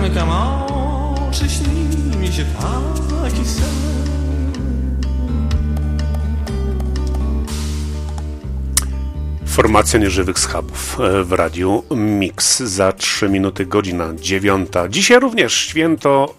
zamykam oczy, śni mi się taki sen. Formacja Nieżywych Schabów w radiu Mix. Za 3 minuty, godzina 9. Dzisiaj również święto,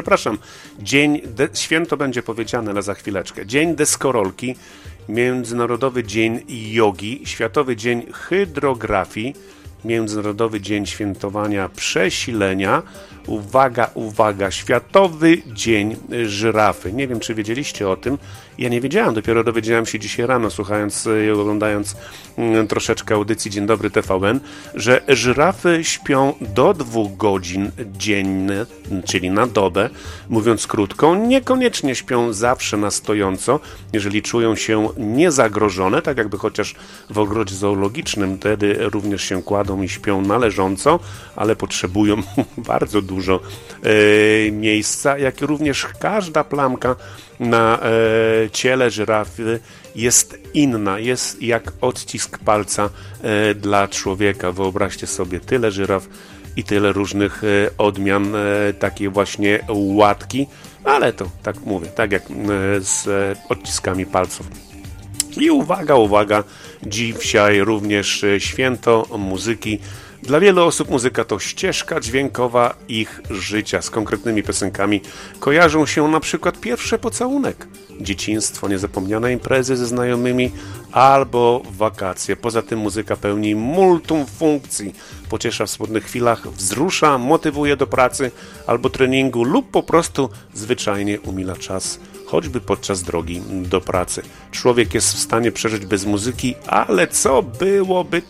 święto będzie powiedziane, ale za chwileczkę. Dzień deskorolki, Międzynarodowy Dzień Jogi, Światowy Dzień Hydrografii, Międzynarodowy Dzień Świętowania Przesilenia. Uwaga, uwaga, Światowy Dzień Żyrafy. Nie wiem, czy wiedzieliście o tym. Ja nie wiedziałem, dopiero dowiedziałem się dzisiaj rano, słuchając i oglądając troszeczkę audycji Dzień Dobry TVN, że żyrafy śpią do 2 godzin dziennie, czyli na dobę, mówiąc krótko. Niekoniecznie śpią zawsze na stojąco, jeżeli czują się niezagrożone, tak jakby chociaż w ogrodzie zoologicznym, wtedy również się kładą i śpią na leżąco, ale potrzebują bardzo dużo miejsca, jak również każda plamka na ciele żyrafy jest inna, jest jak odcisk palca dla człowieka. Wyobraźcie sobie, tyle żyraf i tyle różnych odmian takiej właśnie łatki, ale to tak mówię, tak jak z odciskami palców. I uwaga, uwaga, dzisiaj również święto muzyki. Dla wielu osób muzyka to ścieżka dźwiękowa ich życia. Z konkretnymi piosenkami kojarzą się na przykład pierwszy pocałunek, dzieciństwo, niezapomniane imprezy ze znajomymi albo wakacje. Poza tym muzyka pełni multum funkcji. Pociesza w smutnych chwilach, wzrusza, motywuje do pracy albo treningu lub po prostu zwyczajnie umila czas, choćby podczas drogi do pracy. Człowiek jest w stanie przeżyć bez muzyki, ale co byłoby